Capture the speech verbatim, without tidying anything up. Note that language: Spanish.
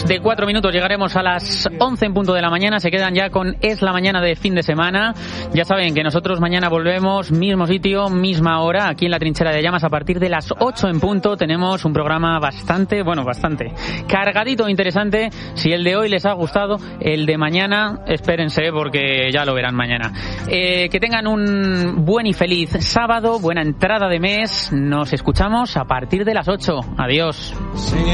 de cuatro minutos llegaremos a las once en punto de la mañana. Se quedan ya con Es la Mañana de fin de semana. Ya saben que nosotros mañana volvemos, mismo sitio, misma hora, aquí en la Trinchera de Llamas a partir de las ocho en punto. Tenemos un programa bastante, bueno, bastante cargadito, interesante. Si el de hoy les ha gustado, el de mañana, espérense porque ya lo verán mañana. Eh, que tengan un buen y feliz sábado, buena entrada de mes. Nos escuchamos a partir de las ocho. Adiós.